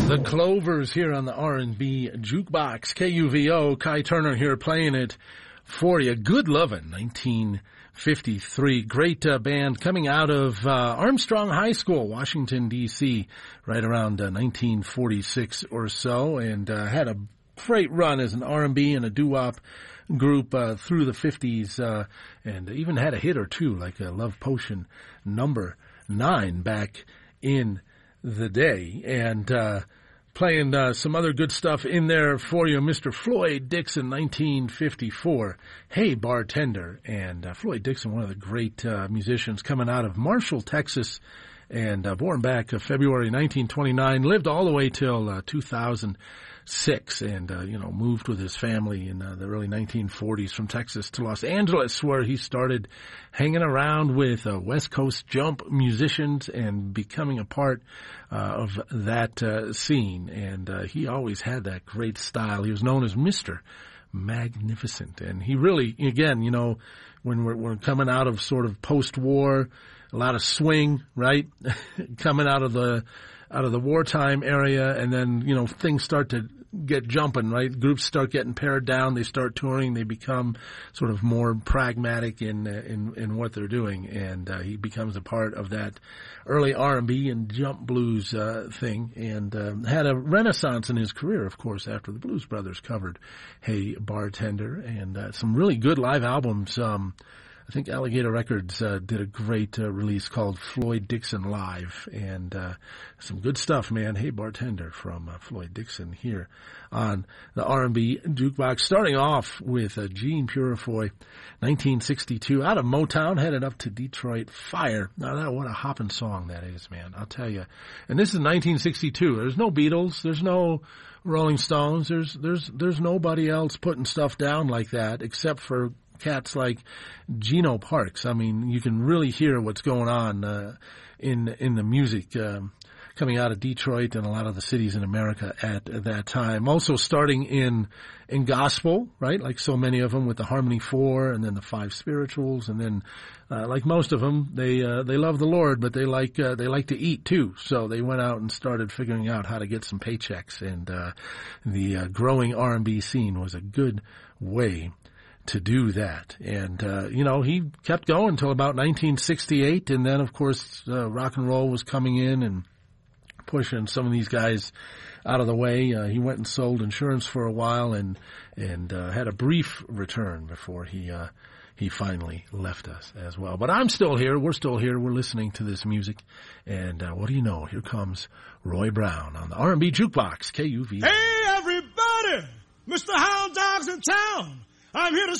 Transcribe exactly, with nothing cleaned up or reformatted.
The Clovers here on the R and B Jukebox. K U V O, Kai Turner here playing it for you. Good Lovin', nineteen fifty-three. Great uh, band coming out of uh, Armstrong High School, Washington, D C, right around uh, nineteen forty-six or so, and uh, had a great run as an R and B and a doo-wop group uh, through the fifties, uh, and even had a hit or two, like a Love Potion number nine back in the day. And uh, playing uh, some other good stuff in there for you, Mister Floyd Dixon, nineteen fifty-four, Hey Bartender. And uh, Floyd Dixon, one of the great uh, musicians coming out of Marshall, Texas, and uh, born back uh, February nineteen twenty-nine, lived all the way till uh, two thousand six, and uh, you know, moved with his family in uh, the early nineteen forties from Texas to Los Angeles, where he started hanging around with uh, West Coast jump musicians and becoming a part uh, of that uh, scene. And uh, he always had that great style. He was known as Mister Magnificent, and he really, again, you know, when we're, we're coming out of sort of post-war, a lot of swing, right, coming out of the out of the wartime area, and then, you know, things start to get jumping, right? Groups start getting pared down, they start touring, they become sort of more pragmatic in in, in what they're doing, and uh, he becomes a part of that early R and B and jump blues uh, thing, and uh, had a renaissance in his career, of course, after the Blues Brothers covered Hey Bartender, and uh, some really good live albums. Um, I think Alligator Records uh, did a great uh, release called Floyd Dixon Live, and uh, some good stuff, man. Hey Bartender from uh, Floyd Dixon here on the R and B Jukebox. Starting off with uh, Gene Purifoy, nineteen sixty-two, out of Motown, headed up to Detroit Fire. Now, that, what a hopping song that is, man, I'll tell you. And this is nineteen sixty-two. There's no Beatles. There's no Rolling Stones. There's there's there's nobody else putting stuff down like that except for cats like Geno Parks. I mean, you can really hear what's going on uh, in in the music um, coming out of Detroit and a lot of the cities in America at that time. Also starting in in gospel, right? Like so many of them, with the Harmony Four and then the Five Spirituals, and then uh, like most of them, they uh, they love the Lord, but they like uh, they like to eat too. So they went out and started figuring out how to get some paychecks, and uh, the uh, growing R and B scene was a good way to do that. And, uh, you know, he kept going until about nineteen sixty-eight. And then, of course, uh, rock and roll was coming in and pushing some of these guys out of the way. Uh, he went and sold insurance for a while and, and, uh, had a brief return before he, uh, he finally left us as well. But I'm still here. We're still here. We're listening to this music. And, uh, what do you know? Here comes Roy Brown on the R and B Jukebox, K U V. Hey, everybody! Mister Hound Dog's in town. I'm here to